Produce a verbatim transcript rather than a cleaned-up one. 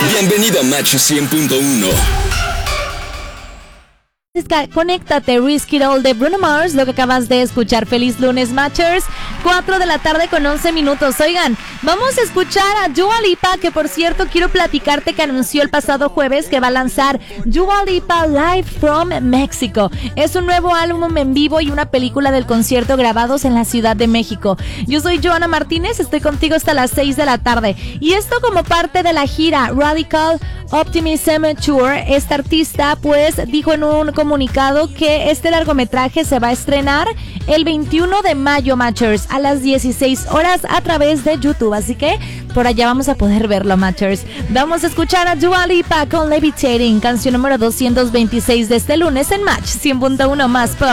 Bienvenido a Match cien punto uno. Conéctate, Risk It All de Bruno Mars, lo que acabas de escuchar. Feliz lunes, Matchers. cuatro de la tarde con once minutos. Oigan, vamos a escuchar a Dua Lipa, que por cierto quiero platicarte que anunció el pasado jueves que va a lanzar Dua Lipa Live from Mexico. Es un nuevo álbum en vivo y una película del concierto grabados en la Ciudad de México. Yo soy Joana Martínez, estoy contigo hasta las seis de la tarde. Y esto como parte de la gira Radical Optimism Tour. Esta artista pues dijo en un comunicado que este largometraje se va a estrenar el veintiuno de mayo, Matchers, a las dieciséis horas a través de YouTube, así que por allá vamos a poder verlo, Matchers. Vamos a escuchar a Dua Lipa con Levitating, canción número doscientos veintiséis de este lunes en Match cien punto uno más pop.